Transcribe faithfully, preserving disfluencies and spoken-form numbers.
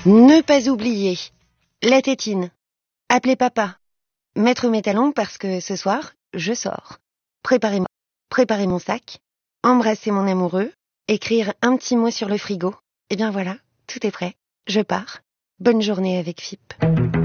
Ne pas oublier. La tétine. Appeler papa. Mettre mes talons parce que ce soir, je sors. Préparer, préparer mon sac. Embrasser mon amoureux. Écrire un petit mot sur le frigo. Et bien voilà, tout est prêt. Je pars. Bonne journée avec F I P.